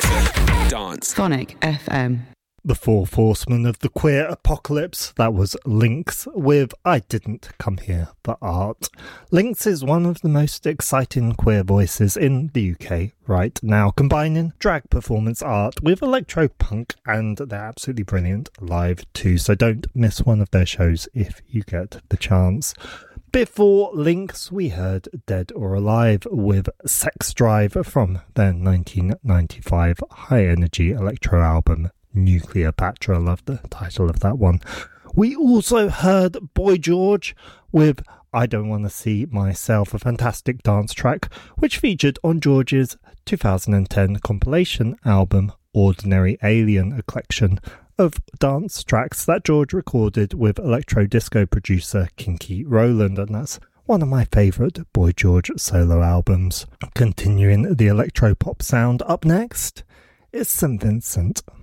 Dance. Sonic FM. The Fourth Horsemen of the Queer Apocalypse, that was Lynx with I Didn't Come Here for Art. Lynx is one of the most exciting queer voices in the UK right now, combining drag performance art with electro-punk, and they're absolutely brilliant live too, so don't miss one of their shows if you get the chance. Before Lynx, we heard Dead or Alive with Sex Drive from their 1995 high-energy electro album Nuclear Patra. Love the title of that one. We also heard Boy George with I Don't Want to See Myself, a fantastic dance track which featured on George's 2010 compilation album Ordinary Alien, a collection of dance tracks that George recorded with electro disco producer Kinky Rowland, and that's one of my favourite Boy George solo albums. Continuing the electro pop sound, up next is St Vincent.